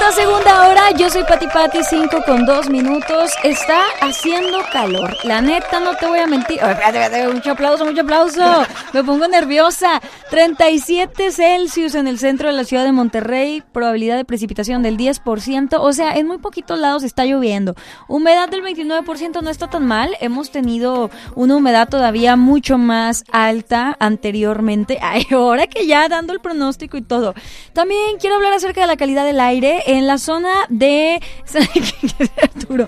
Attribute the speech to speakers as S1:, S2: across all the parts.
S1: la segunda hora. Yo soy Pati 5:02. Está haciendo calor. La neta, no te voy a mentir. Espérate, mucho aplauso. Me pongo nerviosa. 37 Celsius en el centro de la ciudad de Monterrey. Probabilidad de precipitación del 10%. O sea, en muy poquitos lados está lloviendo. Humedad del 29%, no está tan mal. Hemos tenido una humedad todavía mucho más alta anteriormente. Ay, ahora que ya dando el pronóstico y todo. También quiero hablar acerca de la calidad del aire en la zona de Arturo.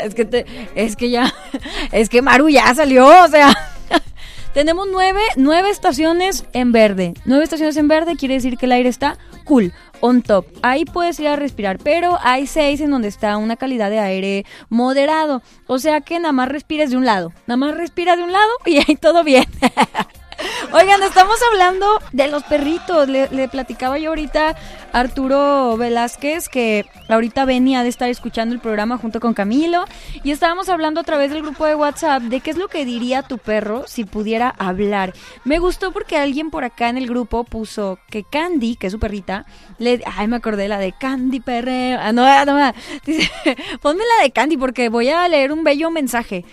S1: Es que Maru ya salió, o sea. Tenemos nueve estaciones en verde. 9 estaciones en verde quiere decir que el aire está cool, on top. Ahí puedes ir a respirar, pero hay 6 en donde está una calidad de aire moderado. O sea que nada más respires de un lado. Nada más respira de un lado y ahí todo bien. Oigan, estamos hablando de los perritos. Le platicaba yo ahorita a Arturo Velázquez que ahorita venía de estar escuchando el programa junto con Camilo y estábamos hablando a través del grupo de WhatsApp de qué es lo que diría tu perro si pudiera hablar. Me gustó porque alguien por acá en el grupo puso que Candy, que es su perrita, me acordé la de Candy perreo. Dice, ponme la de Candy porque voy a leer un bello mensaje.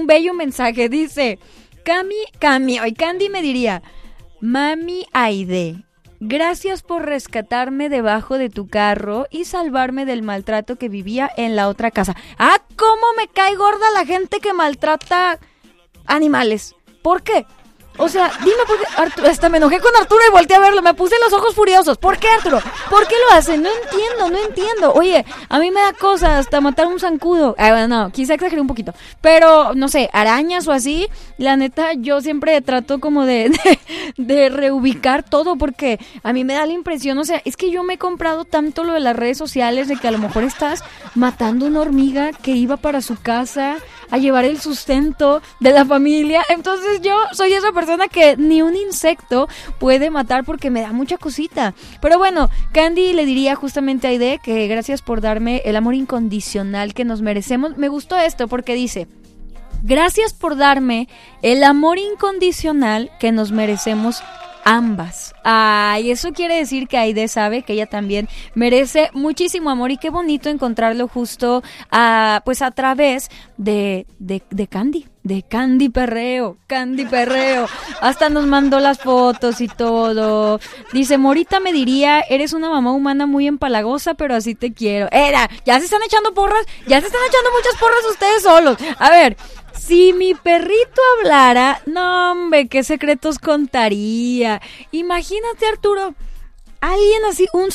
S1: Dice: Cami, hoy Candy me diría: Mami Aide, gracias por rescatarme debajo de tu carro y salvarme del maltrato que vivía en la otra casa. Ah, cómo me cae gorda la gente que maltrata animales. ¿Por qué? O sea, dime por qué. Arturo, hasta me enojé con Arturo y volteé a verlo, me puse los ojos furiosos. ¿Por qué, Arturo? ¿Por qué lo hace? No entiendo. Oye, a mí me da cosa hasta matar un zancudo. Bueno, no, quizá exageré un poquito. Pero, no sé, arañas o así, la neta, yo siempre trato como de reubicar todo porque a mí me da la impresión, o sea, es que yo me he comprado tanto lo de las redes sociales de que a lo mejor estás matando una hormiga que iba para su casa a llevar el sustento de la familia. Entonces yo soy esa persona que ni un insecto puede matar porque me da mucha cosita. Pero bueno, Candy le diría justamente a Aide que gracias por darme el amor incondicional que nos merecemos. Me gustó esto porque dice: gracias por darme el amor incondicional que nos merecemos ambas. Ay, eso quiere decir que Aide sabe que ella también merece muchísimo amor y qué bonito encontrarlo justo a través de Candy. De Candy Perreo. Hasta nos mandó las fotos y todo. Dice: Morita me diría, eres una mamá humana muy empalagosa, pero así te quiero. Ya se están echando muchas porras ustedes solos. A ver, si mi perrito hablara, no hombre, qué secretos contaría. Imagínate, Arturo, alguien así, un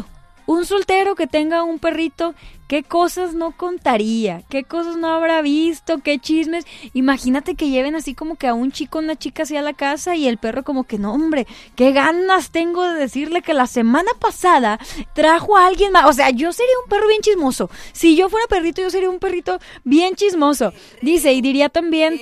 S1: soltero que tenga un perrito, qué cosas no contaría, qué cosas no habrá visto, qué chismes. Imagínate que lleven así como que a un chico, una chica así a la casa y el perro como que no, hombre, qué ganas tengo de decirle que la semana pasada trajo a alguien más. O sea, yo sería un perro bien chismoso. Si yo fuera perrito, yo sería un perrito bien chismoso. Dice, y diría también